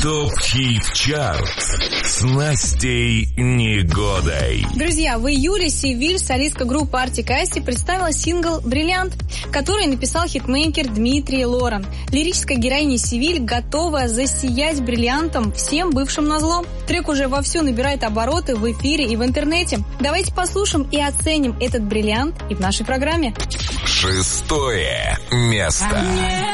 ТОП-хит-чарт с Настей Негодой. Друзья, в июле Севиль, солистка группы Артик и Асти, представила сингл «Бриллиант», который написал хитмейкер Дмитрий Лоран. Лирическая героиня Севиль готова засиять бриллиантом всем бывшим назло. Трек уже вовсю набирает обороты в эфире и в интернете. Давайте послушаем и оценим этот бриллиант и в нашей программе. 6 место.